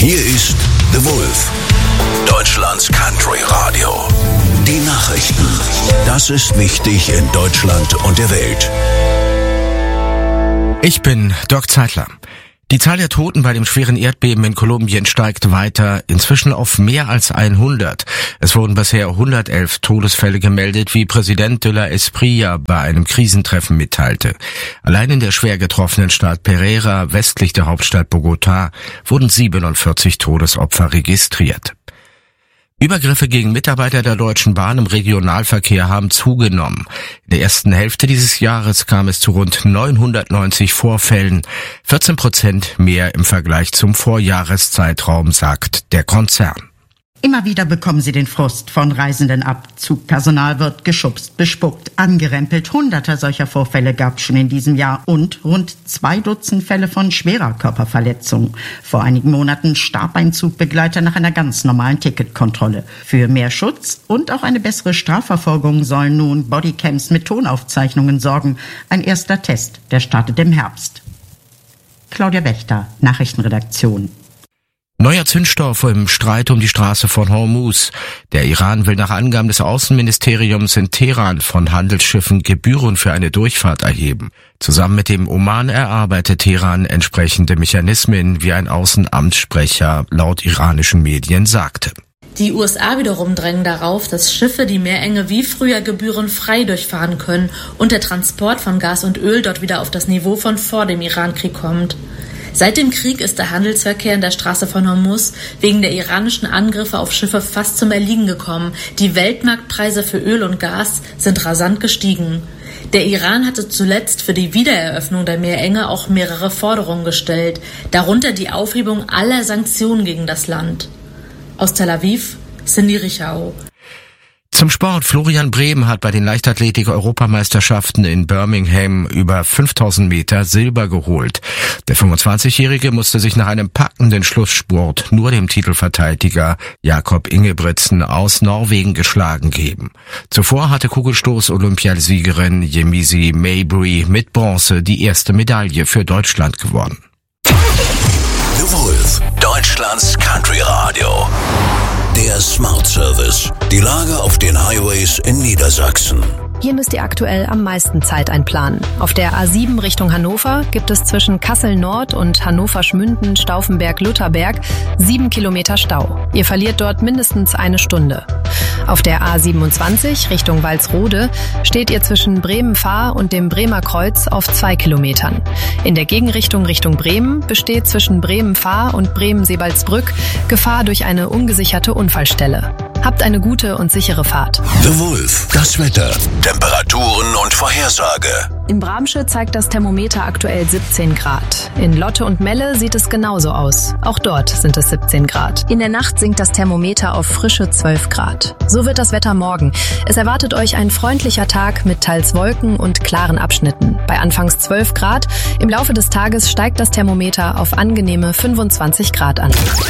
Hier ist The Wolf, Deutschlands Country Radio. Die Nachrichten. Das ist wichtig in Deutschland und der Welt. Ich bin Dirk Zeitler. Die Zahl der Toten bei dem schweren Erdbeben in Kolumbien steigt weiter, inzwischen auf mehr als 100. Es wurden bisher 111 Todesfälle gemeldet, wie Präsident de la Espriella bei einem Krisentreffen mitteilte. Allein in der schwer getroffenen Stadt Pereira, westlich der Hauptstadt Bogotá, wurden 47 Todesopfer registriert. Übergriffe gegen Mitarbeiter der Deutschen Bahn im Regionalverkehr haben zugenommen. In der ersten Hälfte dieses Jahres kam es zu rund 990 Vorfällen, 14% mehr im Vergleich zum Vorjahreszeitraum, sagt der Konzern. Immer wieder bekommen sie den Frust von Reisenden ab. Zugpersonal wird geschubst, bespuckt, angerempelt. Hunderte solcher Vorfälle gab es schon in diesem Jahr und rund 2 Dutzend Fälle von schwerer Körperverletzung. Vor einigen Monaten starb ein Zugbegleiter nach einer ganz normalen Ticketkontrolle. Für mehr Schutz und auch eine bessere Strafverfolgung sollen nun Bodycams mit Tonaufzeichnungen sorgen. Ein erster Test, der startet im Herbst. Claudia Wächter, Nachrichtenredaktion. Neuer Zündstoff im Streit um die Straße von Hormuz. Der Iran will nach Angaben des Außenministeriums in Teheran von Handelsschiffen Gebühren für eine Durchfahrt erheben. Zusammen mit dem Oman erarbeitet Teheran entsprechende Mechanismen, wie ein Außenamtssprecher laut iranischen Medien sagte. Die USA wiederum drängen darauf, dass Schiffe die Meerenge wie früher gebührenfrei durchfahren können und der Transport von Gas und Öl dort wieder auf das Niveau von vor dem Irankrieg kommt. Seit dem Krieg ist der Handelsverkehr in der Straße von Hormuz wegen der iranischen Angriffe auf Schiffe fast zum Erliegen gekommen. Die Weltmarktpreise für Öl und Gas sind rasant gestiegen. Der Iran hatte zuletzt für die Wiedereröffnung der Meerenge auch mehrere Forderungen gestellt, darunter die Aufhebung aller Sanktionen gegen das Land. Aus Tel Aviv, Cindy Richau. Zum Sport. Florian Brehm hat bei den Leichtathletik-Europameisterschaften in Birmingham über 5000 Meter Silber geholt. Der 25-Jährige musste sich nach einem packenden Schlussspurt nur dem Titelverteidiger Jakob Ingebrigtsen aus Norwegen geschlagen geben. Zuvor hatte Kugelstoß-Olympiasiegerin Yemisi Mabry mit Bronze die erste Medaille für Deutschland gewonnen. The Wolf, Deutschlands Country Radio. Der Smart Service. Die Lage auf den Highways in Niedersachsen. Hier müsst ihr aktuell am meisten Zeit einplanen. Auf der A7 Richtung Hannover gibt es zwischen Kassel-Nord und Hannover-Schmünden, Stauffenberg-Lutherberg 7 Kilometer Stau. Ihr verliert dort mindestens eine Stunde. Auf der A27 Richtung Walsrode steht ihr zwischen Bremen-Fahr und dem Bremer Kreuz auf 2 Kilometern. In der Gegenrichtung Richtung Bremen besteht zwischen Bremen-Fahr und Bremen-Sebalsbrück Gefahr durch eine ungesicherte Unfallstelle. Habt eine gute und sichere Fahrt. The Wolf, das Wetter, Temperaturen und Vorhersage. In Bramsche zeigt das Thermometer aktuell 17 Grad. In Lotte und Melle sieht es genauso aus. Auch dort sind es 17 Grad. In der Nacht sinkt das Thermometer auf frische 12 Grad. So wird das Wetter morgen. Es erwartet euch ein freundlicher Tag mit teils Wolken und klaren Abschnitten. Bei anfangs 12 Grad. Im Laufe des Tages steigt das Thermometer auf angenehme 25 Grad an.